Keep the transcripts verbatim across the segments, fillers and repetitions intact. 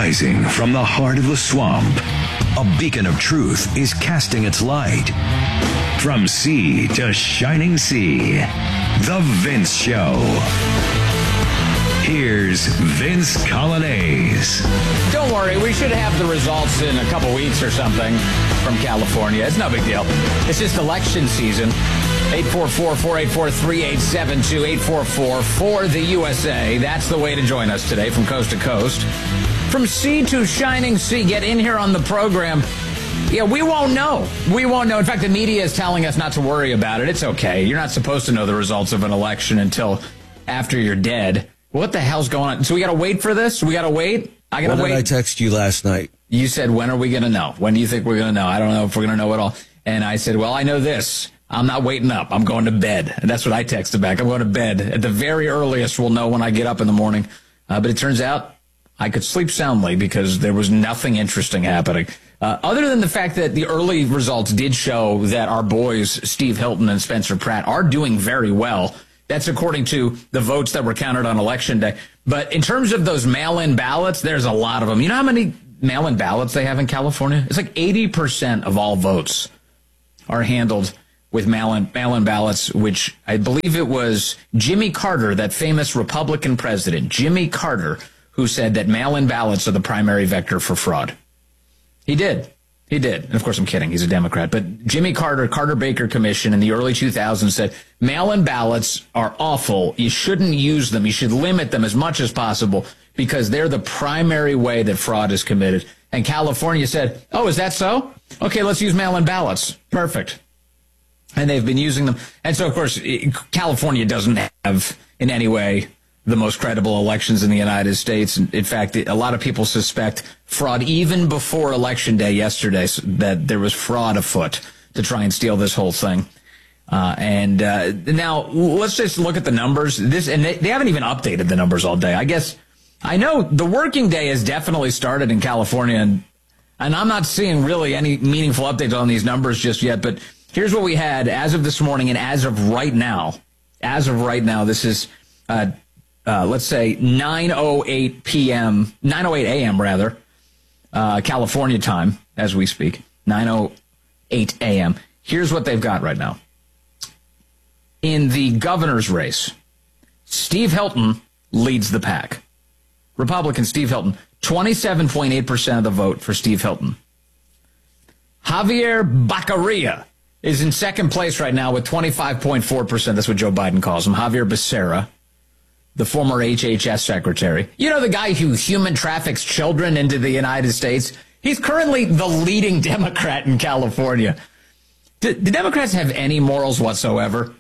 Rising from the heart of the swamp, a beacon of truth is casting its light. From sea to shining sea, The Vince Show. Here's Vince Coglianese. Don't worry, we should have the results in a couple weeks or something from California. It's no big deal. It's just election season. eight four four, four eight four, three eight seven two, eight four four, four the U S A. That's the way to join us today from coast to coast. From sea to shining sea, get in here on the program. Yeah, we won't know. We won't know. In fact, the media is telling us not to worry about it. It's okay. You're not supposed to know the results of an election until after you're dead. What the hell's going on? So we got to wait for this? We got to wait? I got to wait. When did I text you last night? You said, when are we going to know? When do you think we're going to know? I don't know if we're going to know at all. And I said, well, I know this. I'm not waiting up. I'm going to bed. And that's what I texted back. I'm going to bed. At the very earliest, we'll know when I get up in the morning. Uh, but it turns out I could sleep soundly because there was nothing interesting happening. Uh, other than the fact that the early results did show that our boys, Steve Hilton and Spencer Pratt, are doing very well. That's according to the votes that were counted on Election Day. But in terms of those mail-in ballots, there's a lot of them. You know how many mail-in ballots they have in California? It's like eighty percent of all votes are handled with mail-in, mail-in ballots, which I believe it was Jimmy Carter, that famous Republican president, Jimmy Carter, who said that mail-in ballots are the primary vector for fraud. He did. He did. And of course, I'm kidding. He's a Democrat. But Jimmy Carter, Carter Baker Commission in the early two thousands said mail-in ballots are awful. You shouldn't use them. You should limit them as much as possible because they're the primary way that fraud is committed. And California said, oh, is that so? Okay, let's use mail-in ballots. Perfect. And they've been using them. And so, of course, California doesn't have in any way the most credible elections in the United States. In fact, a lot of people suspect fraud even before Election Day yesterday, that there was fraud afoot to try and steal this whole thing. Uh, and uh, now let's just look at the numbers. This, and they, they haven't even updated the numbers all day. I guess I know the working day has definitely started in California, and, and I'm not seeing really any meaningful updates on these numbers just yet. But here's what we had as of this morning and as of right now. As of right now, this is uh, Uh, let's say nine oh eight p.m., nine oh eight a.m. rather, uh, California time as we speak, nine oh eight a.m. Here's what they've got right now. In the governor's race, Steve Hilton leads the pack. Republican Steve Hilton, twenty-seven point eight percent of the vote for Steve Hilton. Javier Baccaria is in second place right now with twenty-five point four percent. That's what Joe Biden calls him. Javier Becerra, the former H H S secretary. You know, the guy who human traffics children into the United States? He's currently the leading Democrat in California. Do the Democrats have any morals whatsoever?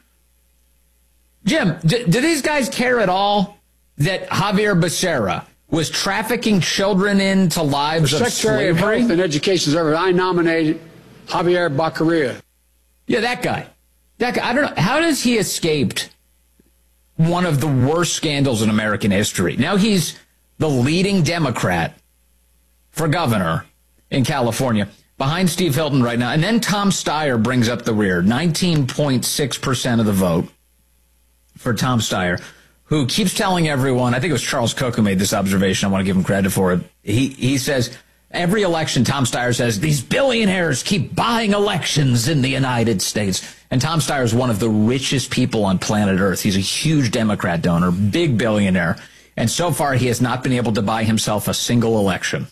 Jim, do, do these guys care at all that Javier Becerra was trafficking children into lives the of Secretary of slavery? Health and Education, I nominated Javier Baccaria. Yeah, that guy. That guy. I don't know. How does he escaped one of the worst scandals in American history? Now he's the leading Democrat for governor in California, behind Steve Hilton right now. And then Tom Steyer brings up the rear, nineteen point six percent of the vote for Tom Steyer, who keeps telling everyone, I think it was Charles Cook who made this observation, I want to give him credit for it. He, he says, every election, Tom Steyer says, these billionaires keep buying elections in the United States. And Tom Steyer is one of the richest people on planet Earth. He's a huge Democrat donor, big billionaire. And so far, he has not been able to buy himself a single election.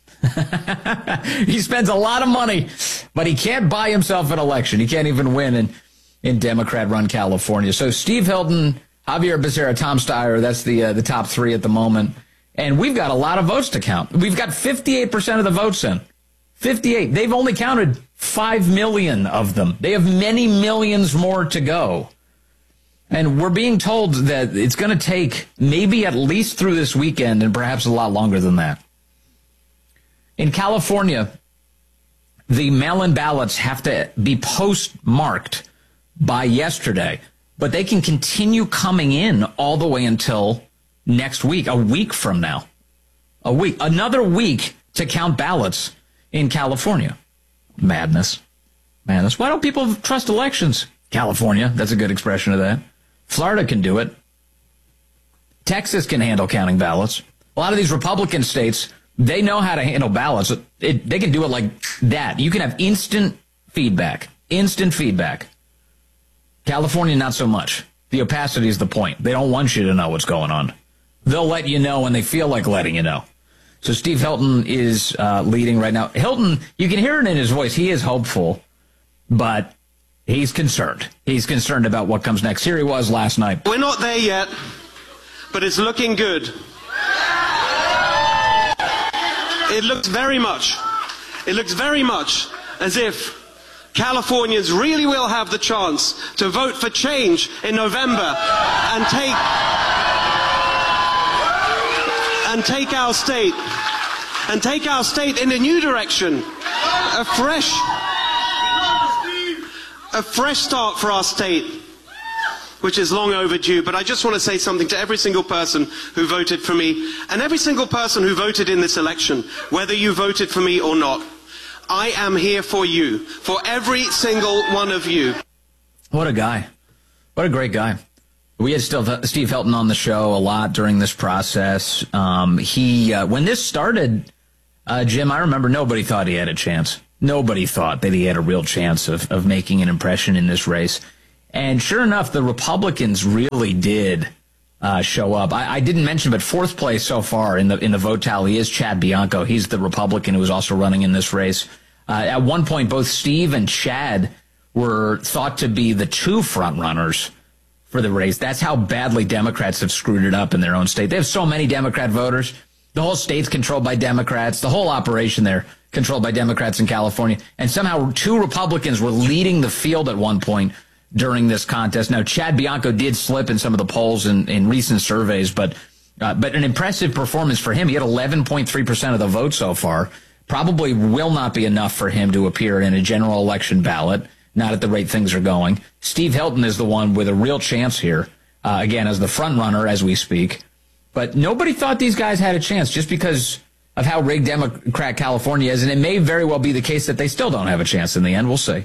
He spends a lot of money, but he can't buy himself an election. He can't even win in, in Democrat-run California. So Steve Hilton, Javier Becerra, Tom Steyer, that's the uh, the top three at the moment. And we've got a lot of votes to count. We've got fifty-eight percent of the votes in. fifty-eight. They've only counted five million of them. They have many millions more to go. And we're being told that it's going to take maybe at least through this weekend and perhaps a lot longer than that. In California, the mail-in ballots have to be postmarked by yesterday, but they can continue coming in all the way until next week, a week from now. A week, another week to count ballots in California. Madness. Madness. Why don't people trust elections? California, that's a good expression of that. Florida can do it. Texas can handle counting ballots. A lot of these Republican states, They know how to handle ballots. It, they can do it like that. You can have instant feedback. Instant feedback. California, not so much. The opacity is the point. They don't want you to know what's going on. They'll let you know when they feel like letting you know. So Steve Hilton is uh, leading right now. Hilton, you can hear it in his voice. He is hopeful, but he's concerned. He's concerned about what comes next. Here he was last night. We're not there yet, but it's looking good. It looks very much, it looks very much as if Californians really will have the chance to vote for change in November and take and take our state and take our state in a new direction, a fresh a fresh start for our state, which is long overdue. But I just want to say something to every single person who voted for me and every single person who voted in this election, whether you voted for me or not. I am here for you, for every single one of you. What a guy. What a great guy. We had Steve Hilton on the show a lot during this process. Um, he, uh, when this started, uh, Jim, I remember nobody thought he had a chance. Nobody thought that he had a real chance of, of making an impression in this race. And sure enough, the Republicans really did uh, show up. I, I didn't mention, but fourth place so far in the in the vote tally is Chad Bianco. He's the Republican who was also running in this race. Uh, at one point, both Steve and Chad were thought to be the two front runners for the race. That's how badly Democrats have screwed it up in their own state. They have so many Democrat voters. The whole state's controlled by Democrats. The whole operation there controlled by Democrats in California. And somehow two Republicans were leading the field at one point during this contest. Now, Chad Bianco did slip in some of the polls in, in recent surveys, but uh, but an impressive performance for him. He had eleven point three percent of the vote so far. Probably will not be enough for him to appear in a general election ballot, not at the rate things are going. Steve Hilton is the one with a real chance here, uh, again, as the front runner as we speak. But nobody thought these guys had a chance just because of how rigged Democrat California is, and it may very well be the case that they still don't have a chance in the end. We'll see.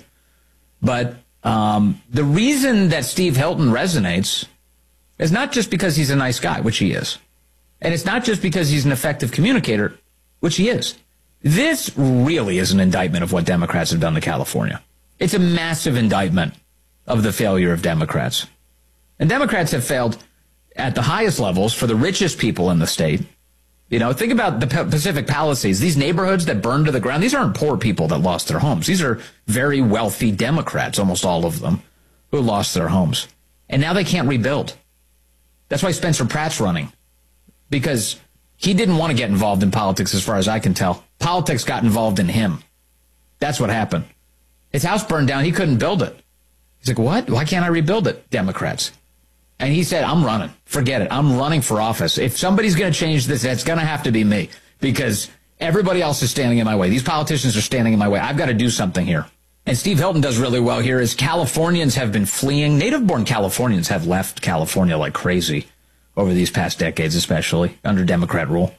But Um, the reason that Steve Hilton resonates is not just because he's a nice guy, which he is. And it's not just because he's an effective communicator, which he is. This really is an indictment of what Democrats have done to California. It's a massive indictment of the failure of Democrats. And Democrats have failed at the highest levels for the richest people in the state. You know, think about the Pacific Palisades, these neighborhoods that burned to the ground. These aren't poor people that lost their homes. These are very wealthy Democrats, almost all of them, who lost their homes. And now they can't rebuild. That's why Spencer Pratt's running, because he didn't want to get involved in politics, as far as I can tell. Politics got involved in him. That's what happened. His house burned down. He couldn't build it. He's like, what? Why can't I rebuild it? Democrats. And he said, I'm running. Forget it. I'm running for office. If somebody's going to change this, it's going to have to be me, because everybody else is standing in my way. These politicians are standing in my way. I've got to do something here. And Steve Hilton does really well here as Californians have been fleeing. Native-born Californians have left California like crazy over these past decades, especially under Democrat rule.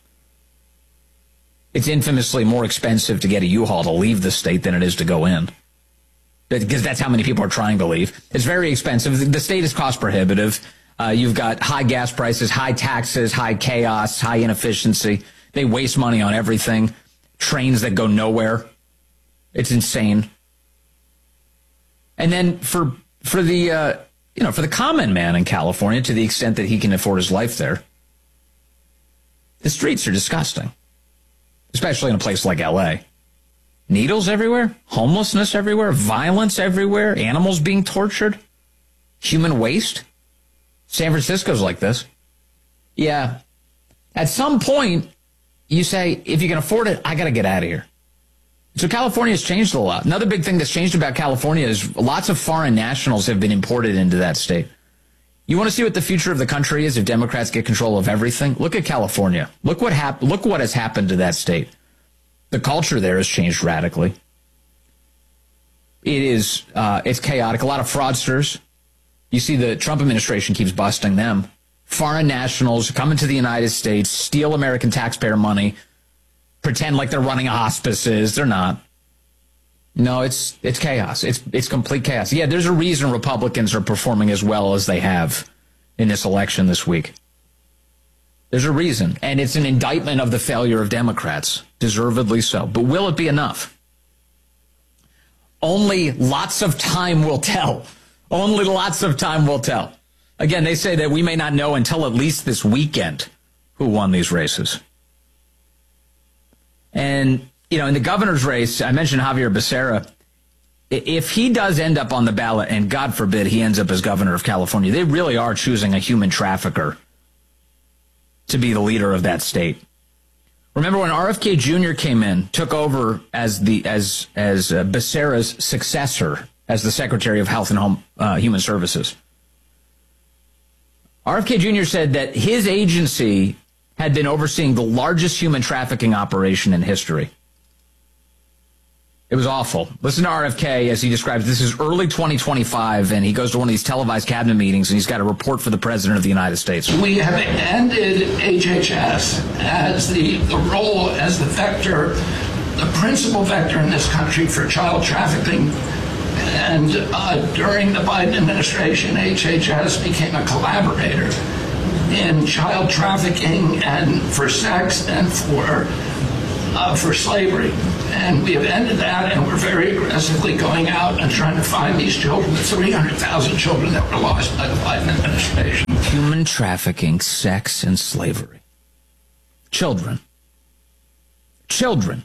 It's infamously more expensive to get a U-Haul to leave the state than it is to go in, because that's how many people are trying to leave. It's very expensive. The state is cost prohibitive. Uh, you've got high gas prices, high taxes, high chaos, high inefficiency. They waste money on everything. Trains that go nowhere. It's insane. And then for for the uh, you know for the common man in California, to the extent that he can afford his life there, the streets are disgusting, especially in a place like L A. Needles everywhere, homelessness everywhere, violence everywhere, animals being tortured, human waste. San Francisco's like this. Yeah. At some point, you say, if you can afford it, I got to get out of here. So California's changed a lot. Another big thing that's changed about California is lots of foreign nationals have been imported into that state. You want to see what the future of the country is if Democrats get control of everything? Look at California. Look what hap- Look what has happened to that state. The culture there has changed radically. It is, uh, it's chaotic. A lot of fraudsters. You see the Trump administration keeps busting them. Foreign nationals come into the United States, steal American taxpayer money, pretend like they're running hospices. They're not. No, it's it's chaos. It's it's complete chaos. Yeah, there's a reason Republicans are performing as well as they have in this election this week. There's a reason, and it's an indictment of the failure of Democrats, deservedly so. But will it be enough? Only lots of time will tell. Only lots of time will tell. Again, they say that we may not know until at least this weekend who won these races. And, you know, in the governor's race, I mentioned Javier Becerra. If he does end up on the ballot, and God forbid he ends up as governor of California, they really are choosing a human trafficker to be the leader of that state. Remember when R F K Junior came in, took over as the as as uh, Becerra's successor as the Secretary of Health and Home uh, Human Services. R F K Junior said that his agency had been overseeing the largest human trafficking operation in history. It was awful. Listen to R F K as he describes this is early twenty twenty-five, and he goes to one of these televised cabinet meetings, and he's got a report for the President of the United States. We have ended H H S as the, the role as the vector, the principal vector in this country for child trafficking. And uh, during the Biden administration, H H S became a collaborator in child trafficking and for sex and for uh, for slavery. And we have ended that, and we're very aggressively going out and trying to find these children, the three hundred thousand children that were lost by the Biden administration. Human trafficking, sex, and slavery. Children. Children.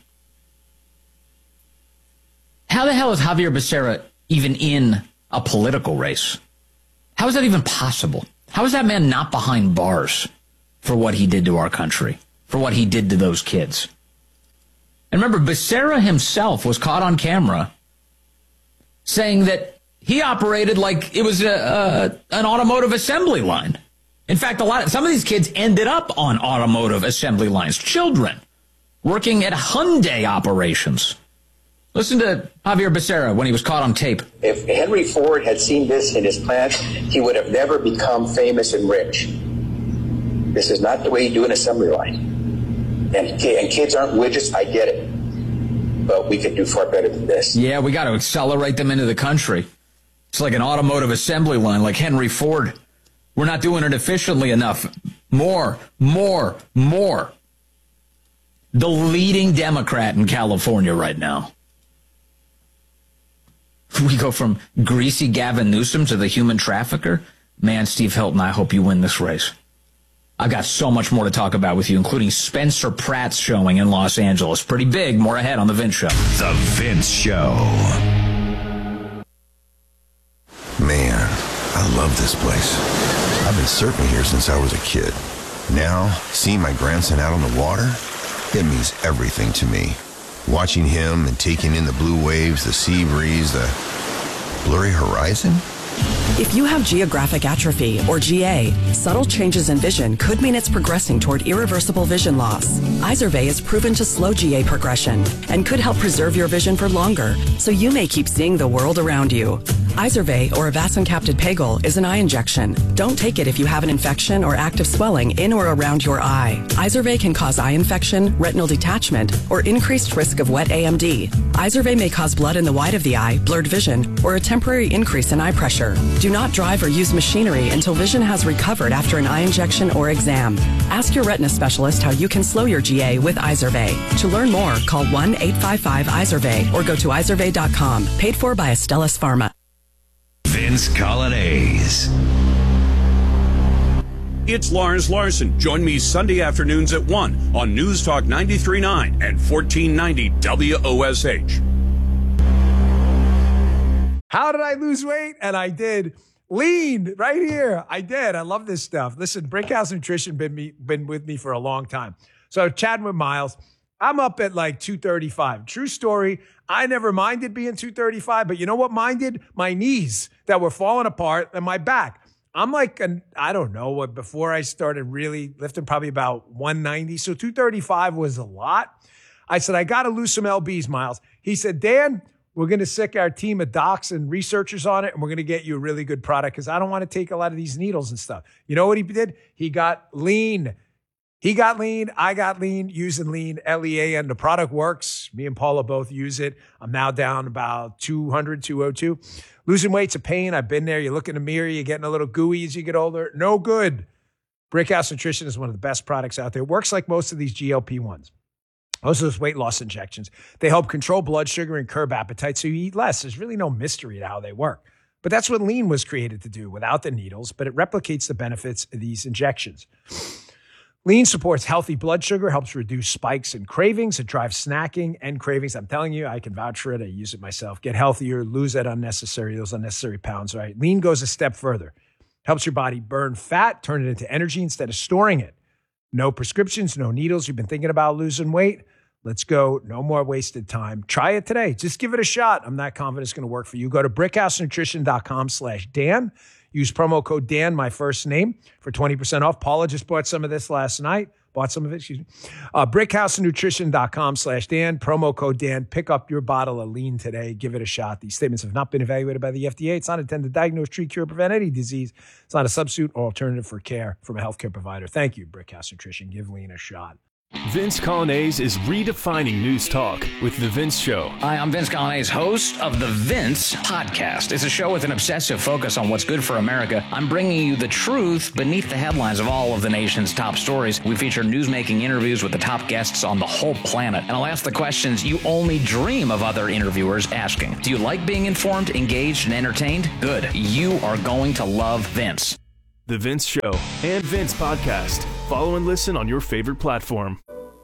How the hell is Javier Becerra even in a political race? How is that even possible? How is that man not behind bars for what he did to our country, for what he did to those kids? And remember, Becerra himself was caught on camera saying that he operated like it was a, a, an automotive assembly line. In fact, a lot of, some of these kids ended up on automotive assembly lines, children working at Hyundai operations. Listen to Javier Becerra when he was caught on tape. If Henry Ford had seen this in his plant, he would have never become famous and rich. This is not the way you do an assembly line. And, and kids aren't widgets, I get it. But we could do far better than this. Yeah, we got to accelerate them into the country. It's like an automotive assembly line, like Henry Ford. We're not doing it efficiently enough. More, more, more. The leading Democrat in California right now. We go from greasy Gavin Newsom to the human trafficker. Man, Steve Hilton, I hope you win this race. I've got so much more to talk about with you, including Spencer Pratt's showing in Los Angeles. Pretty big. More ahead on The Vince Show. The Vince Show. Man, I love this place. I've been surfing here since I was a kid. Now, seeing my grandson out on the water, it means everything to me. Watching him and taking in the blue waves, the sea breeze, the blurry horizon. If you have geographic atrophy, or G A, subtle changes in vision could mean it's progressing toward irreversible vision loss. Izervay is proven to slow G A progression and could help preserve your vision for longer, so you may keep seeing the world around you. Izervay, or avacincaptad pegol, is an eye injection. Don't take it if you have an infection or active swelling in or around your eye. Izervay can cause eye infection, retinal detachment, or increased risk of wet A M D. Izervay may cause blood in the white of the eye, blurred vision, or a temporary increase in eye pressure. Do not drive or use machinery until vision has recovered after an eye injection or exam. Ask your retina specialist how you can slow your G A with Izervay. To learn more, call one eight five five Izervay or go to izervay dot com. Paid for by Astellas Pharma. Vince Colonnese. It's Lars Larson. Join me Sunday afternoons at one on News Talk ninety-three point nine and fourteen ninety W O S H. How did I lose weight? And I did. Lean right here. I did. I love this stuff. Listen, Brinkhouse Nutrition been me been with me for a long time. So chatting with Miles, I'm up at like two thirty-five. True story. I never minded being two thirty-five, but you know what minded? My knees that were falling apart and my back. I'm like, an, I don't know what, before I started really lifting, probably about one ninety. So two thirty-five was a lot. I said, I got to lose some L Bs, Miles. He said, Dan, we're going to sick our team of docs and researchers on it, and we're going to get you a really good product because I don't want to take a lot of these needles and stuff. You know what he did? He got lean. He got lean. I got lean using lean, L E A N. The product works. Me and Paula both use it. I'm now down about two hundred, two oh two. Losing weight's a pain. I've been there. You look in the mirror. You're getting a little gooey as you get older. No good. Brickhouse Nutrition is one of the best products out there. It works like most of these G L P ones. Most of those weight loss injections. They help control blood sugar and curb appetite so you eat less. There's really no mystery to how they work. But that's what Lean was created to do without the needles, but it replicates the benefits of these injections. Lean supports healthy blood sugar, helps reduce spikes and cravings. It drives snacking and cravings. I'm telling you, I can vouch for it. I use it myself. Get healthier, lose that unnecessary, those unnecessary pounds, right? Lean goes a step further. Helps your body burn fat, turn it into energy instead of storing it. No prescriptions, no needles. You've been thinking about losing weight? Let's go. No more wasted time. Try it today. Just give it a shot. I'm not confident it's going to work for you. Go to brickhousenutrition.com slash Dan. Use promo code Dan, my first name, for twenty percent off. Paula just bought some of this last night. Bought some of it, excuse me. Uh, brickhousenutrition.com slash Dan. Promo code Dan. Pick up your bottle of Lean today. Give it a shot. These statements have not been evaluated by the F D A. It's not intended to diagnose, treat, cure, prevent any disease. It's not a substitute or alternative for care from a healthcare provider. Thank you, Brickhouse Nutrition. Give Lean a shot. Vince Colonnese is redefining news talk with The Vince Show. Hi, I'm Vince Colonnese, host of The Vince Podcast. It's a show with an obsessive focus on what's good for America. I'm bringing you the truth beneath the headlines of all of the nation's top stories. We feature newsmaking interviews with the top guests on the whole planet. And I'll ask the questions you only dream of other interviewers asking. Do you like being informed, engaged, and entertained? Good. You are going to love Vince. The Vince Show and Vince Podcast. Follow and listen on your favorite platform.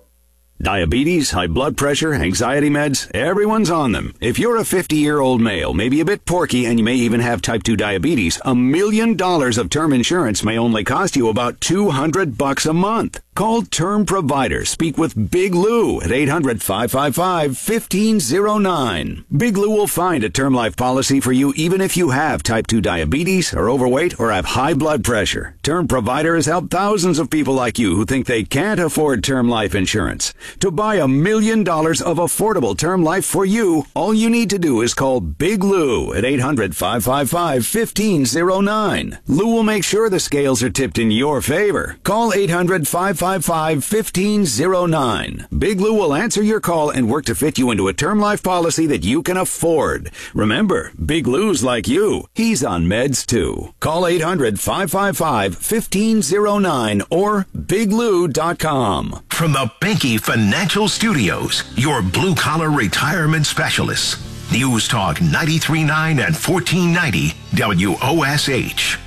Diabetes, high blood pressure, anxiety meds, everyone's on them. If you're a fifty-year-old male, maybe a bit porky, and you may even have type two diabetes, a million dollars of term insurance may only cost you about two hundred bucks a month. Call Term Provider. Speak with Big Lou at eight hundred, five five five, one five zero nine. Big Lou will find a term life policy for you even if you have type two diabetes, are overweight, or have high blood pressure. Term Provider has helped thousands of people like you who think they can't afford term life insurance. To buy a million dollars of affordable term life for you, all you need to do is call Big Lou at eight hundred, five five five, one five zero nine. Lou will make sure the scales are tipped in your favor. Call eight hundred, five five five, one five zero nine. Big Lou will answer your call and work to fit you into a term life policy that you can afford. Remember, Big Lou's like you. He's on meds too. Call eight hundred, five five five, one five zero nine or big lou dot com. From the Binky Financial Studios, your blue-collar retirement specialists. News Talk ninety-three point nine and fourteen ninety W O S H.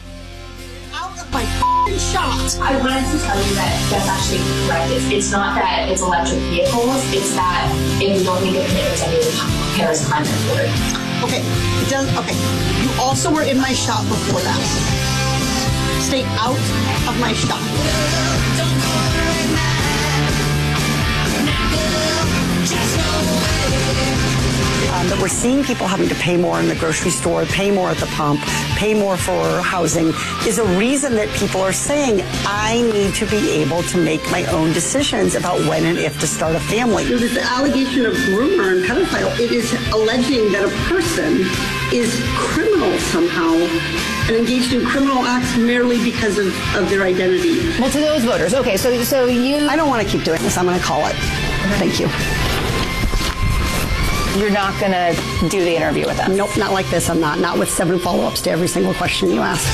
Out of my f***ing shot. I wanted to tell you that that's actually correct. It's, it's not that it's electric vehicles. It's that if you don't think it commitments any of the Paris Climate Accord. Okay, it does. Okay, you also were in my shop before that. Stay out of my shop. Um, that we're seeing people having to pay more in the grocery store, pay more at the pump, pay more for housing, is a reason that people are saying, I need to be able to make my own decisions about when and if to start a family. So this allegation of groomer and pedophile, it is alleging that a person is criminal somehow and engaged in criminal acts merely because of, of their identity. Well, to those voters, okay, so so you... I don't want to keep doing this. I'm going to call it. Thank you. You're not going to do the interview with us? Nope, not like this. I'm not. Not with seven follow-ups to every single question you ask.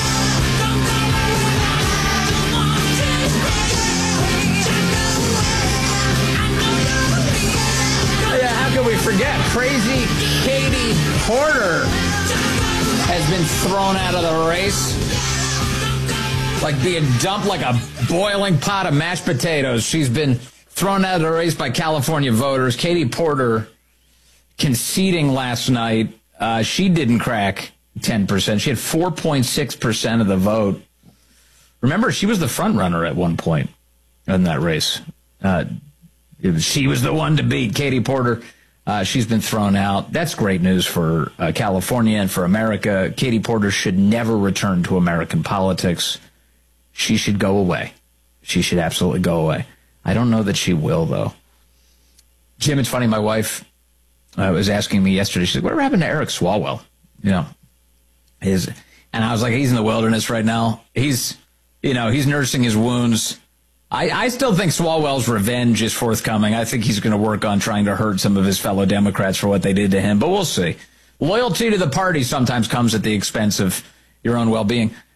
Yeah, how can we forget? Crazy Katie Porter has been thrown out of the race. Like being dumped like a boiling pot of mashed potatoes. She's been thrown out of the race by California voters. Katie Porter conceding last night. Uh, she didn't crack ten percent. She had four point six percent of the vote. Remember, she was the front runner at one point in that race. Uh, it was, she was the one to beat. Katie Porter, uh, she's been thrown out. That's great news for uh, California and for America. Katie Porter should never return to American politics. She should go away. She should absolutely go away. I don't know that she will, though. Jim, it's funny, my wife uh, was asking me yesterday, she said, whatever happened to Eric Swalwell? You know, his, and I was like, he's in the wilderness right now. He's, you know, he's nursing his wounds. I, I still think Swalwell's revenge is forthcoming. I think he's going to work on trying to hurt some of his fellow Democrats for what they did to him, but we'll see. Loyalty to the party sometimes comes at the expense of your own well-being.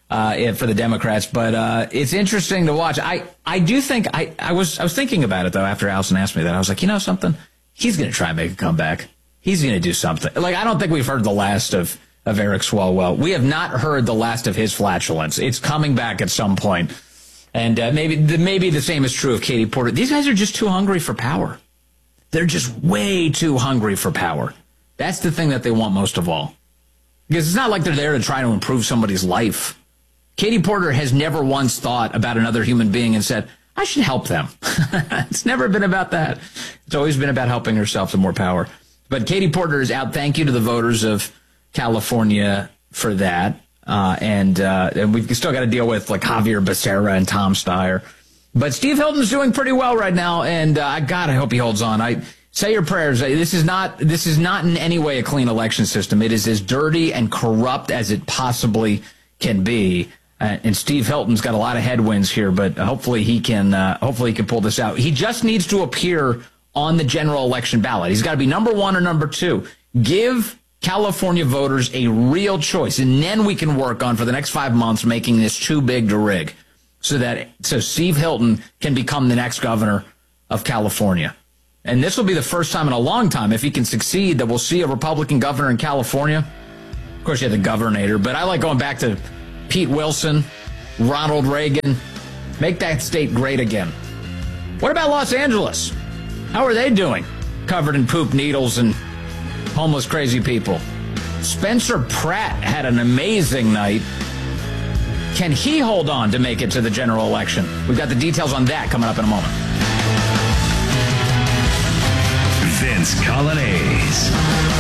uh, for the Democrats. But uh, it's interesting to watch. I, I do think I, I was I was thinking about it, though, after Allison asked me that. I was like, you know something? He's going to try and make a comeback. He's going to do something. Like, I don't think we've heard the last of, of Eric Swalwell. We have not heard the last of his flatulence. It's coming back at some point. And uh, maybe the, maybe the same is true of Katie Porter. These guys are just too hungry for power. They're just way too hungry for power. That's the thing that they want most of all. Because it's not like they're there to try to improve somebody's life. Katie Porter has never once thought about another human being and said, I should help them. It's never been about that. It's always been about helping herself to more power. But Katie Porter is out. Thank you to the voters of California for that. Uh, and, uh, and we've still got to deal with like Javier Becerra and Tom Steyer. But Steve Hilton's doing pretty well right now. And, uh, God, I hope he holds on. I say your prayers. This is not, this is not in any way a clean election system. It is as dirty and corrupt as it possibly can be. Uh, and Steve Hilton's got a lot of headwinds here, but hopefully he can, uh, hopefully he can pull this out. He just needs to appear on the general election ballot. He's got to be number one or number two. Give California voters a real choice, and then we can work on for the next five months making this too big to rig, so that so Steve Hilton can become the next governor of California. And this will be the first time in a long time, if he can succeed, that we'll see a Republican governor in California. Of course, you have the governor, but I like going back to Pete Wilson, Ronald Reagan. Make that state great again. What about Los Angeles? How are they doing? Covered in poop needles and homeless crazy people. Spencer Pratt had an amazing night. Can he hold on to make it to the general election? We've got the details on that coming up in a moment. Vince Coglianese.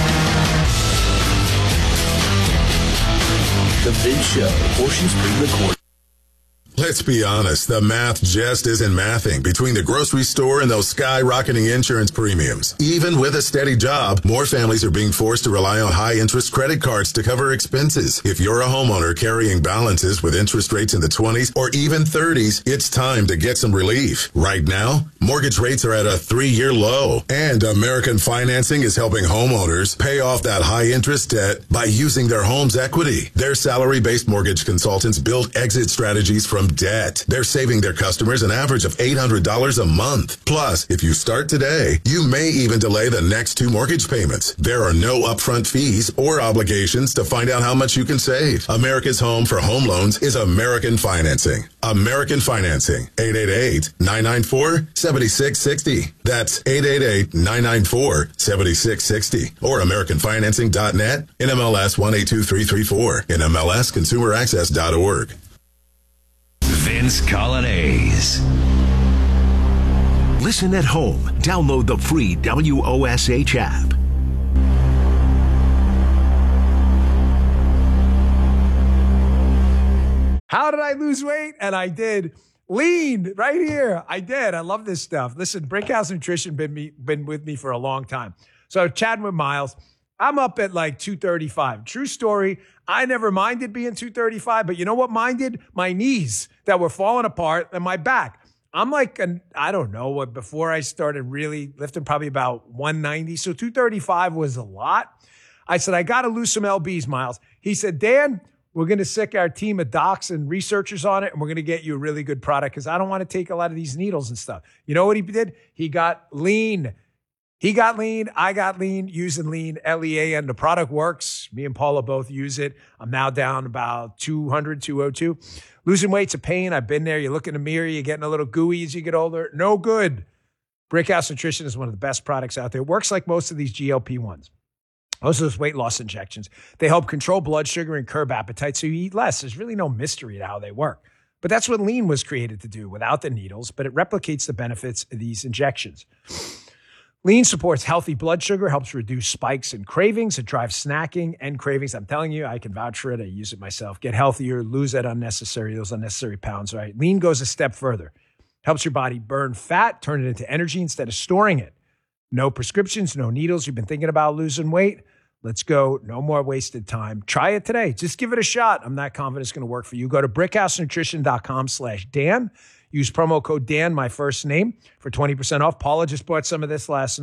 The Vince Show, portions pre-recorded. Let's be honest, the math just isn't mathing between the grocery store and those skyrocketing insurance premiums. Even with a steady job, more families are being forced to rely on high-interest credit cards to cover expenses. If you're a homeowner carrying balances with interest rates in the twenties or even thirties, it's time to get some relief. Right now, mortgage rates are at a three-year low, and American Financing is helping homeowners pay off that high-interest debt by using their home's equity. Their salary-based mortgage consultants build exit strategies from debt. They're saving their customers an average of eight hundred dollars a month. Plus, if you start today, you may even delay the next two mortgage payments. There are no upfront fees or obligations to find out how much you can save. America's home for home loans is American Financing. American Financing. eight eight eight, nine nine four, seven six six zero. That's eight eight eight, nine nine four, seven six six zero. Or American Financing dot net, N M L S one eight two three three four, N M L S consumer access dot org. Vince Coglianese. Listen at home. Download the free W O S H app. How did I lose weight? And I did. Lean right here. I did. I love this stuff. Listen, Brickhouse Nutrition been me been with me for a long time. So chatting with Miles, I'm up at like two thirty-five. True story. I never minded being two thirty-five, but you know what minded? My knees that were falling apart and my back. I'm like, an, I don't know what, before I started really lifting, probably about one ninety. So two thirty-five was a lot. I said, I got to lose some L Bs, Miles. He said, Dan, we're going to sick our team of docs and researchers on it, and we're going to get you a really good product because I don't want to take a lot of these needles and stuff. You know what he did? He got lean. He got lean. I got lean, using lean, L E A N. The product works. Me and Paula both use it. I'm now down about two hundred, two oh two. Losing weight's a pain. I've been there. You look in the mirror, you're getting a little gooey as you get older. No good. Brickhouse Nutrition is one of the best products out there. It works like most of these G L P ones. Most of those weight loss injections. They help control blood sugar and curb appetite so you eat less. There's really no mystery to how they work. But that's what lean was created to do without the needles, but it replicates the benefits of these injections. Lean supports healthy blood sugar, helps reduce spikes and cravings. It drives snacking and cravings. I'm telling you, I can vouch for it. I use it myself. Get healthier, lose that unnecessary, those unnecessary pounds, right? Lean goes a step further. Helps your body burn fat, turn it into energy instead of storing it. No prescriptions, no needles. You've been thinking about losing weight? Let's go. No more wasted time. Try it today. Just give it a shot. I'm not confident it's going to work for you. Go to brickhousenutrition.com slash Dan. Use promo code Dan, my first name, for twenty percent off. Paula just bought some of this last night.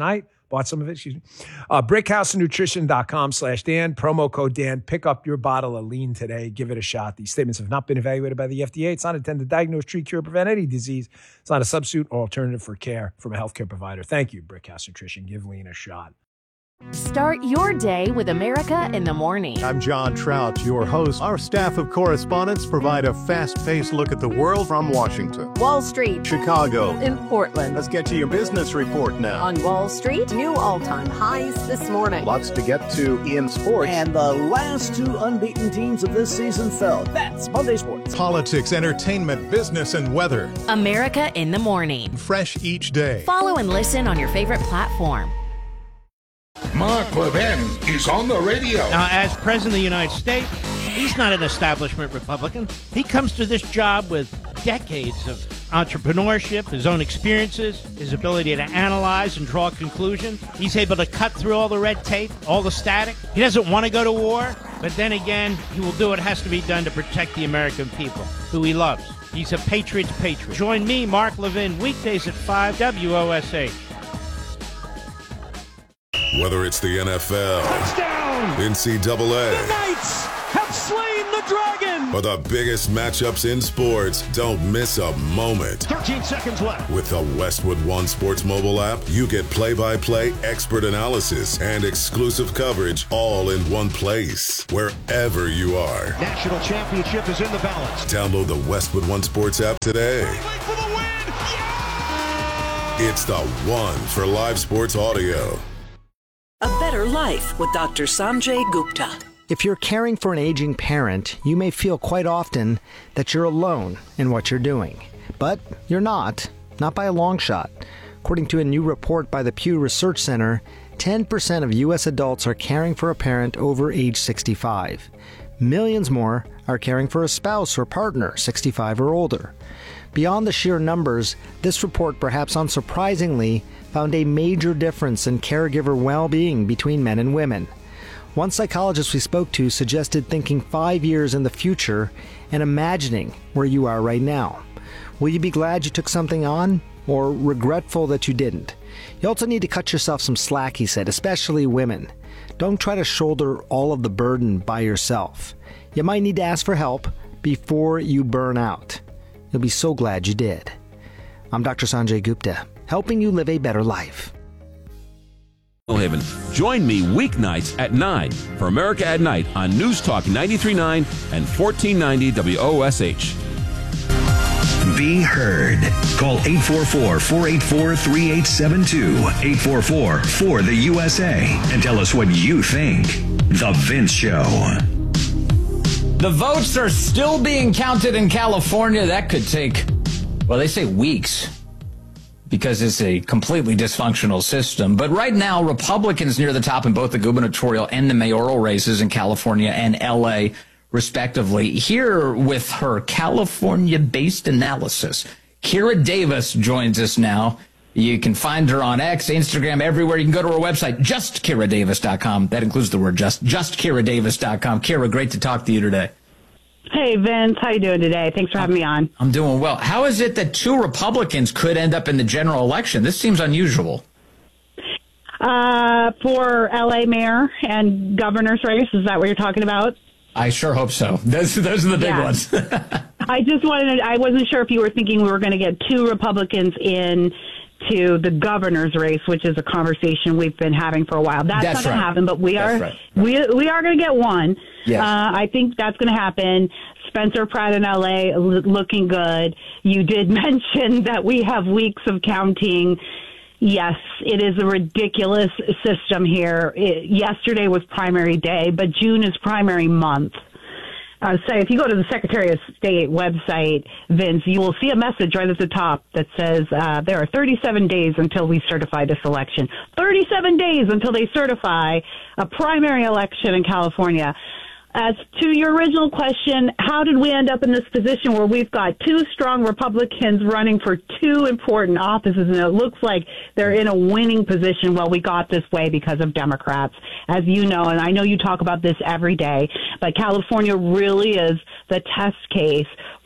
Bought some of it, excuse me. Uh, brickhousenutrition.com slash Dan, promo code Dan. Pick up your bottle of lean today. Give it a shot. These statements have not been evaluated by the F D A. It's not intended to diagnose, treat, cure, prevent any disease. It's not a substitute or alternative for care from a healthcare provider. Thank you, Brickhouse Nutrition. Give lean a shot. Start your day with America in the Morning. I'm John Trout, your host. Our staff of correspondents provide a fast-paced look at the world from Washington, Wall Street, Chicago, in Portland. Let's get to your business report now. On Wall Street, new all-time highs this morning. Lots to get to in sports. And the last two unbeaten teams of this season fell. That's Monday Sports. Politics, entertainment, business, and weather. America in the Morning. Fresh each day. Follow and listen on your favorite platform. Mark Levin is on the radio. Now, as President of the United States, he's not an establishment Republican. He comes to this job with decades of entrepreneurship, his own experiences, his ability to analyze and draw conclusions. He's able to cut through all the red tape, all the static. He doesn't want to go to war, but then again, he will do what has to be done to protect the American people, who he loves. He's a patriot's patriot. Join me, Mark Levin, weekdays at five, W O S H. Whether it's the N F L, touchdown, N C double A, the Knights have slain the dragon, or the biggest matchups in sports, don't miss a moment. thirteen seconds left. With the Westwood One Sports mobile app, you get play-by-play expert analysis and exclusive coverage all in one place, wherever you are. National championship is in the balance. Download the Westwood One Sports app today. For the win. Yeah! It's the one for live sports audio. A Better Life with Doctor Sanjay Gupta. If you're caring for an aging parent, you may feel quite often that you're alone in what you're doing. But you're not, not by a long shot. According to a new report by the Pew Research Center, ten percent of U S adults are caring for a parent over age sixty-five. Millions more are caring for a spouse or partner sixty-five or older. Beyond the sheer numbers, this report, perhaps unsurprisingly, found a major difference in caregiver well-being between men and women. One psychologist we spoke to suggested thinking five years in the future and imagining where you are right now. Will you be glad you took something on, or regretful that you didn't? You also need to cut yourself some slack, he said, especially women. Don't try to shoulder all of the burden by yourself. You might need to ask for help before you burn out. You'll be so glad you did. I'm Doctor Sanjay Gupta, helping you live a better life. Haven. Join me weeknights at nine for America at Night on News Talk ninety-three point nine and fourteen ninety W O S H. Be heard. Call eight four four, four eight four, three eight seven two, eight four four, four the U S A, and tell us what you think. The Vince Show. The votes are still being counted in California. That could take, well, they say weeks, because it's a completely dysfunctional system. But right now, Republicans near the top in both the gubernatorial and the mayoral races in California and L A, respectively. Here with her California-based analysis, Kira Davis joins us now. You can find her on X, Instagram, everywhere. You can go to her website, just kira davis dot com. That includes the word just, just kira davis dot com. Kira, great to talk to you today. Hey, Vince. How you doing today? Thanks for having me on. I'm doing well. How is it that two Republicans could end up in the general election? This seems unusual. Uh, for L A mayor and governor's race, is that what you're talking about? I sure hope so. Those, those are the big yeah. ones. I just wanted to, I wasn't sure if you were thinking we were going to get two Republicans in to the governor's race, which is a conversation we've been having for a while. That's, that's not going right. to happen, but we that's are right. Right. we we are going to get one. Yes. Uh, I think that's going to happen. Spencer Pratt in L A l- looking good. You did mention that we have weeks of counting. Yes, it is a ridiculous system here. It, yesterday was primary day, but June is primary month. Uh, so if you go to the Secretary of State website, Vince, you will see a message right at the top that says uh, there are thirty-seven days until we certify this election. thirty-seven days until they certify a primary election in California. As to your original question, how did we end up in this position where we've got two strong Republicans running for two important offices, and it looks like they're in a winning position? Well, we got this way because of Democrats, as you know, and I know you talk about this every day, but California really is the test case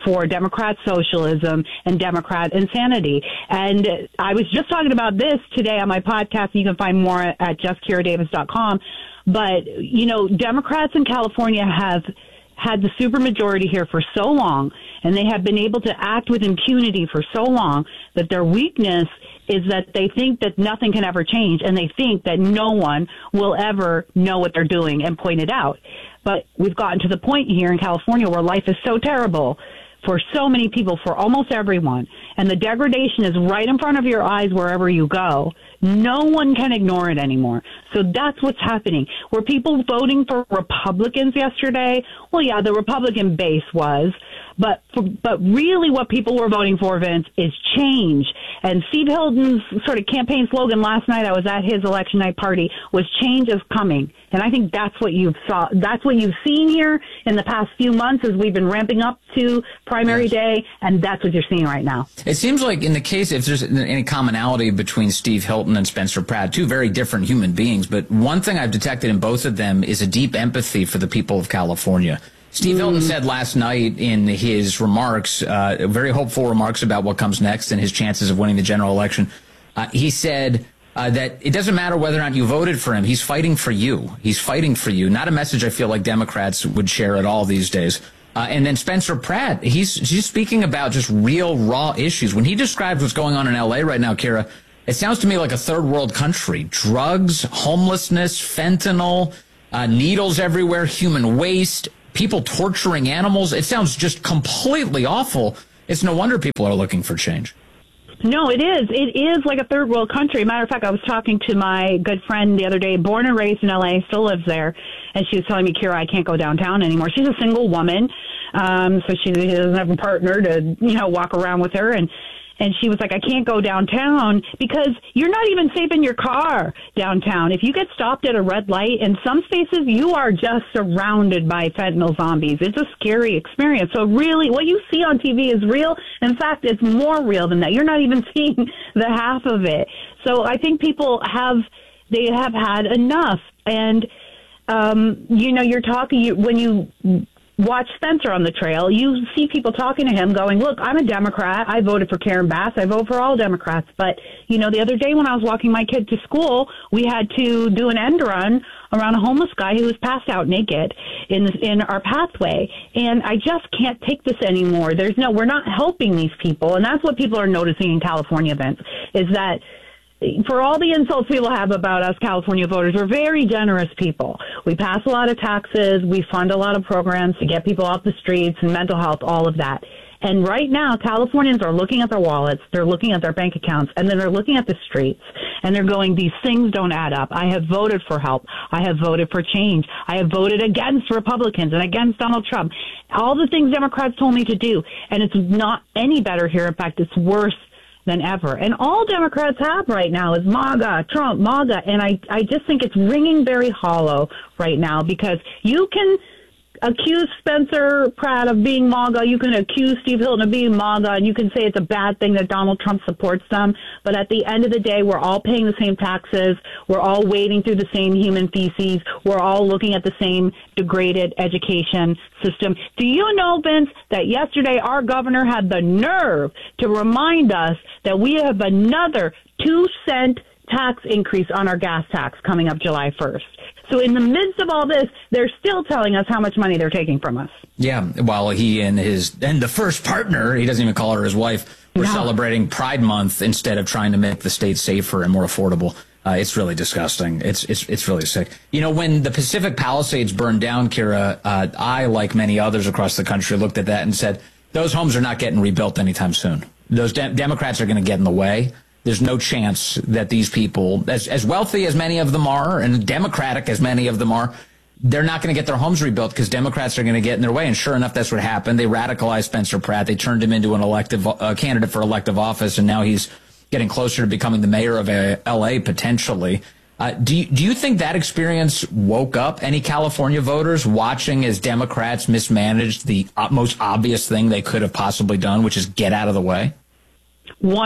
for Democrat socialism and Democrat insanity. And I was just talking about this today on my podcast. You can find more at just kira davis dot com. But, you know, Democrats in California have had the supermajority here for so long, and they have been able to act with impunity for so long, that their weakness is that they think that nothing can ever change, and they think that no one will ever know what they're doing and point it out. But we've gotten to the point here in California where life is so terrible for so many people, for almost everyone, and the degradation is right in front of your eyes wherever you go. No one can ignore it anymore. So that's what's happening. Were people voting for Republicans yesterday? Well, yeah, the Republican base was. But for, but really what people were voting for, Vince, is change. And Steve Hilton's sort of campaign slogan last night, I was at his election night party, was change is coming. And I think that's what you've saw. That's what you've seen here in the past few months as we've been ramping up to primary yes. day. And that's what you're seeing right now. It seems like in the case, if there's any commonality between Steve Hilton and Spencer Pratt, two very different human beings, but one thing I've detected in both of them is a deep empathy for the people of California. Steve mm. Hilton said last night in his remarks, uh, very hopeful remarks about what comes next and his chances of winning the general election. Uh, he said uh, that it doesn't matter whether or not you voted for him. He's fighting for you. He's fighting for you. Not a message I feel like Democrats would share at all these days. Uh, and then Spencer Pratt, he's, he's speaking about just real, raw issues. When he describes what's going on in L A right now, Kira, it sounds to me like a third world country. Drugs, homelessness, fentanyl, uh, needles everywhere, human waste, people torturing animals. It sounds just completely awful. It's no wonder people are looking for change. No, it is. It is like a third world country. Matter of fact, I was talking to my good friend the other day, born and raised in L A, still lives there, and she was telling me, Kira, I can't go downtown anymore. She's a single woman, um, so she doesn't have a partner to, you know, walk around with her, and And she was like, I can't go downtown because you're not even safe in your car downtown. If you get stopped at a red light, in some spaces, you are just surrounded by fentanyl zombies. It's a scary experience. So really, what you see on T V is real. In fact, it's more real than that. You're not even seeing the half of it. So I think people have, they have had enough. And, um, you know, you're talking, you, when you watch Spencer on the trail, you see people talking to him going, look, I'm a Democrat. I voted for Karen Bass. I vote for all Democrats. But, you know, the other day when I was walking my kid to school, we had to do an end run around a homeless guy who was passed out naked in in our pathway. And I just can't take this anymore. There's no, we're not helping these people. And that's what people are noticing in California, Vince, is that for all the insults people have about us California voters, we're very generous people. We pass a lot of taxes. We fund a lot of programs to get people off the streets and mental health, all of that. And right now, Californians are looking at their wallets, they're looking at their bank accounts, and then they're looking at the streets, and they're going, these things don't add up. I have voted for help. I have voted for change. I have voted against Republicans and against Donald Trump. All the things Democrats told me to do, and it's not any better here. In fact, it's worse than ever. And all Democrats have right now is MAGA, Trump, MAGA. And I, I just think it's ringing very hollow right now because you can accuse Spencer Pratt of being MAGA. You can accuse Steve Hilton of being MAGA, and you can say it's a bad thing that Donald Trump supports them. But at the end of the day, we're all paying the same taxes. We're all wading through the same human feces. We're all looking at the same degraded education system. Do you know, Vince, that yesterday our governor had the nerve to remind us that we have another two cent tax increase on our gas tax coming up July first. So in the midst of all this, they're still telling us how much money they're taking from us. Yeah, while he and his and the first partner, he doesn't even call her his wife, were no. celebrating Pride Month instead of trying to make the state safer and more affordable. Uh, it's really disgusting. It's it's it's really sick. You know, when the Pacific Palisades burned down, Kira, uh, I, like many others across the country, looked at that and said, those homes are not getting rebuilt anytime soon. Those de- Democrats are going to get in the way. There's no chance that these people, as, as wealthy as many of them are and democratic as many of them are, they're not going to get their homes rebuilt because Democrats are going to get in their way. And sure enough, that's what happened. They radicalized Spencer Pratt. They turned him into an elective uh, candidate for elective office, and now he's getting closer to becoming the mayor of L A potentially. Uh, do you, do you think that experience woke up any California voters watching as Democrats mismanaged the most obvious thing they could have possibly done, which is get out of the way? One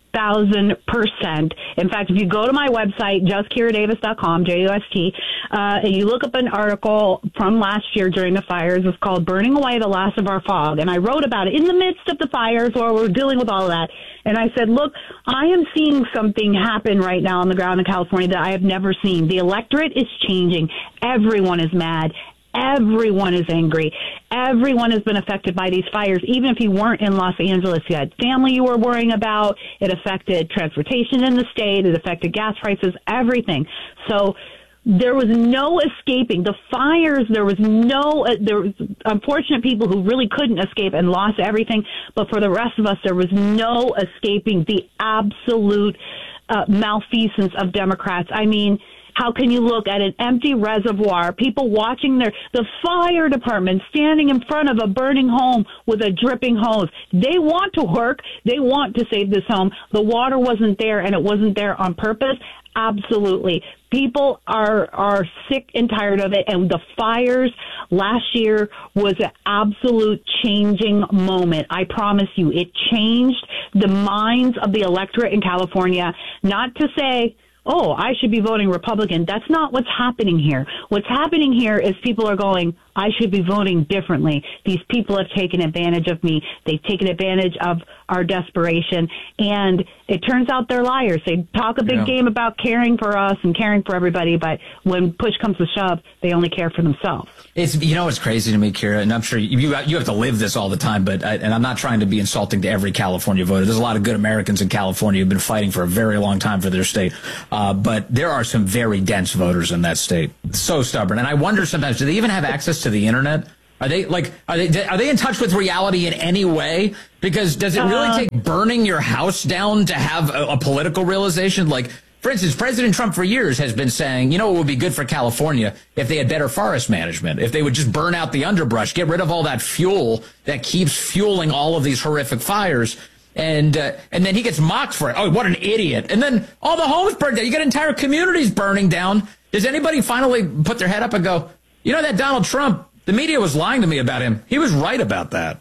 thousand percent. In fact, if you go to my website, just kira davis dot com, J U S T, uh, and you look up an article from last year during the fires, it's called Burning Away the Last of Our Fog. And I wrote about it in the midst of the fires where we're dealing with all of that. And I said, look, I am seeing something happen right now on the ground in California that I have never seen. The electorate is changing. Everyone is mad. Everyone is angry. Everyone has been affected by these fires. Even if you weren't in Los Angeles, you had family you were worrying about. It affected transportation in the state. It affected gas prices, everything. So there was no escaping the fires. There was no, uh, there was unfortunate people who really couldn't escape and lost everything. But for the rest of us, there was no escaping the absolute uh, malfeasance of Democrats. I mean, how can you look at an empty reservoir, people watching their, the fire department standing in front of a burning home with a dripping hose? They want to work. They want to save this home. The water wasn't there, and it wasn't there on purpose. Absolutely. People are, are sick and tired of it. And the fires last year was an absolute changing moment. I promise you, it changed the minds of the electorate in California. Not to say, oh, I should be voting Republican. That's not what's happening here. What's happening here is people are going, I should be voting differently. These people have taken advantage of me. They've taken advantage of our desperation. And it turns out they're liars. They talk a big yeah. game about caring for us and caring for everybody, but when push comes to shove, they only care for themselves. It's, you know, it's crazy to me, Kira, and I'm sure you, you have to live this all the time, but I, and I'm not trying to be insulting to every California voter. There's a lot of good Americans in California who've been fighting for a very long time for their state. Uh, but there are some very dense voters in that state. So stubborn. And I wonder sometimes, do they even have access to the internet? Are they like, are they, are they in touch with reality in any way? Because does it really uh, take burning your house down to have a, a political realization? Like, for instance, President Trump for years has been saying, you know, it would be good for California if they had better forest management, if they would just burn out the underbrush, get rid of all that fuel that keeps fueling all of these horrific fires. And uh, and then he gets mocked for it. Oh, what an idiot. And then all the homes burned down. You got entire communities burning down. Does anybody finally put their head up and go, you know, that Donald Trump, the media was lying to me about him. He was right about that.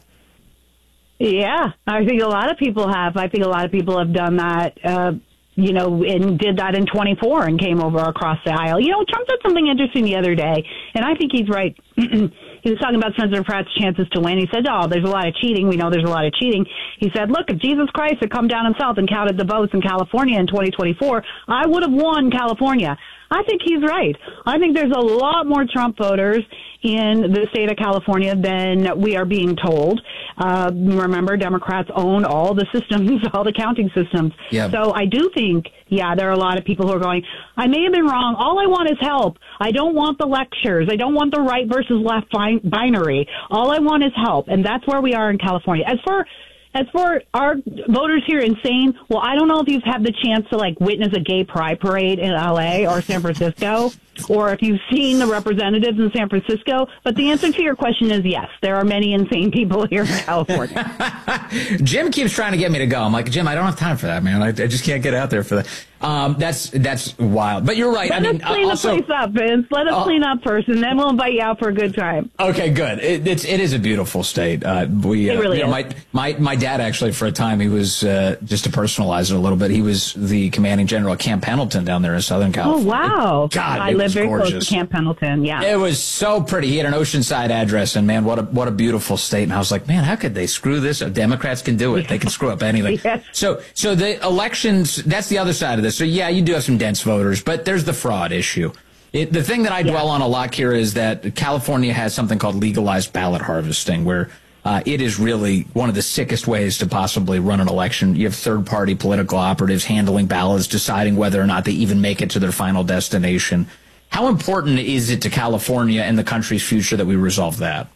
Yeah, I think a lot of people have. I think a lot of people have done that, uh, you know, and did that in twenty-four and came over across the aisle. You know, Trump said something interesting the other day, and I think he's right. He was talking about Senator Pratt's chances to win. He said, oh, there's a lot of cheating. We know there's a lot of cheating. He said, look, if Jesus Christ had come down himself and counted the votes in California in twenty twenty-four, I would have won California. I think he's right. I think there's a lot more Trump voters in the state of California than we are being told. Uh, remember, Democrats own all the systems, all the counting systems. Yep. So I do think, yeah, there are a lot of people who are going, I may have been wrong. All I want is help. I don't want the lectures. I don't want the right versus left bin- binary. All I want is help. And that's where we are in California. As for As for our voters here insane, well, I don't know if you've had the chance to, like, witness a gay pride parade in L A or San Francisco, or if you've seen the representatives in San Francisco, but the answer to your question is yes. There are many insane people here in California. Jim keeps trying to get me to go. I'm like, Jim, I don't have time for that, man. I, I just can't get out there for that. Um, that's that's wild. But you're right. Let I mean, us clean also, the place up, Vince. Let us uh, clean up first, and then we'll invite you out for a good time. Okay, good. It, it's it is a beautiful state. Uh, we, uh, it really you know, is. My, my my dad actually, for a time, he was uh, just to personalize it a little bit. He was the commanding general at Camp Pendleton down there in Southern California. Oh wow! God, I it live was very gorgeous. close to Camp Pendleton. Yeah, it was so pretty. He had an oceanside address, and man, what a what a beautiful state. And I was like, man, how could they screw this? Democrats can do it. Yeah. They can screw up anything. Yes. So so the elections. That's the other side of this. So yeah, you do have some dense voters, but there's the fraud issue. It, the thing that I dwell yeah. on a lot, Kira, is that California has something called legalized ballot harvesting, where uh, it is really one of the sickest ways to possibly run an election. You have third-party political operatives handling ballots, deciding whether or not they even make it to their final destination. How important is it to California and the country's future that we resolve that?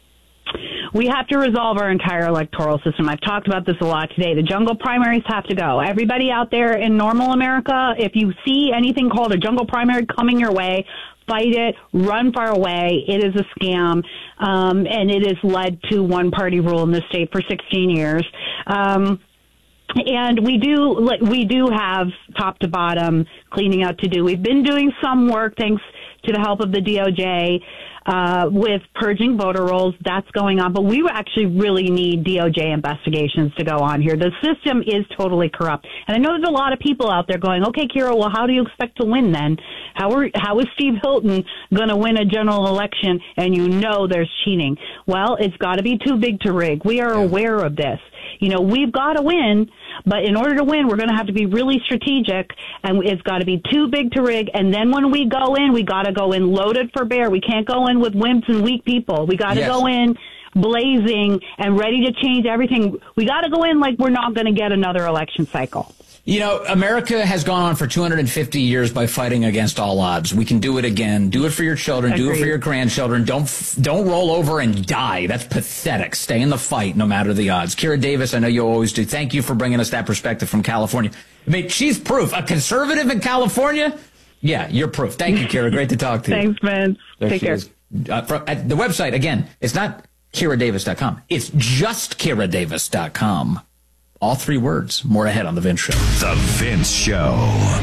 We have to resolve our entire electoral system. I've talked about this a lot today. The jungle primaries have to go. Everybody out there in normal America, if you see anything called a jungle primary coming your way, fight it, run far away. It is a scam, um, and it has led to one-party rule in this state for sixteen years. Um, And we do, like, we do have top to bottom cleaning out to do. We've been doing some work thanks to the help of the D O J uh, with purging voter rolls. That's going on. But we actually really need D O J investigations to go on here. The system is totally corrupt. And I know there's a lot of people out there going, okay, Kira, well, how do you expect to win then? How are, how is Steve Hilton going to win a general election and you know there's cheating? Well, it's got to be too big to rig. We are yeah. aware of this. You know, we've got to win, but in order to win, we're going to have to be really strategic, and it's got to be too big to rig. And then when we go in, we got to go in loaded for bear. We can't go in with wimps and weak people. We got to yes. go in blazing and ready to change everything. We got to go in like we're not going to get another election cycle. You know, America has gone on for two hundred fifty years by fighting against all odds. We can do it again. Do it for your children. Agreed. Do it for your grandchildren. Don't don't roll over and die. That's pathetic. Stay in the fight no matter the odds. Kira Davis, I know you always do. Thank you for bringing us that perspective from California. I mean, she's proof. A conservative in California? Yeah, you're proof. Thank you, Kira. Great to talk to you. Thanks, Vince. There Take care. Is. Uh, from, at the website, again, it's not Kira Davis dot com. It's just Kira Davis dot com. All three words. More ahead on The Vince Show. The Vince Show.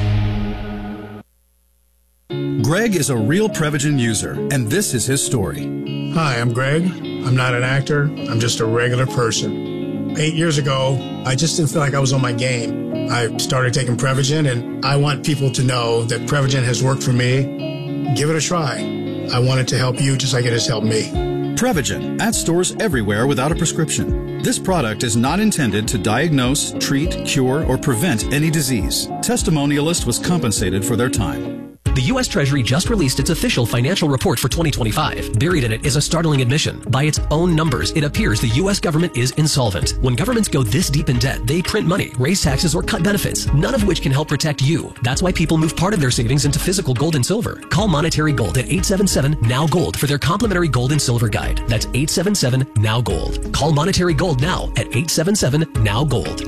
Greg is a real Prevagen user, and this is his story. Hi, I'm Greg. I'm not an actor. I'm just a regular person. Eight years ago, I just didn't feel like I was on my game. I started taking Prevagen, and I want people to know that Prevagen has worked for me. Give it a try. I want it to help you just like it has helped me. Prevagen, at stores everywhere without a prescription. This product is not intended to diagnose, treat, cure, or prevent any disease. Testimonialist was compensated for their time. The U S Treasury just released its official financial report for twenty twenty-five. Buried in it is a startling admission. By its own numbers, it appears the U S government is insolvent. When governments go this deep in debt, they print money, raise taxes, or cut benefits, none of which can help protect you. That's why people move part of their savings into physical gold and silver. Call Monetary Gold at eight seven seven, N O W, GOLD for their complimentary gold and silver guide. That's eight seven seven, N O W, GOLD. Call Monetary Gold now at eight seven seven, N O W, GOLD.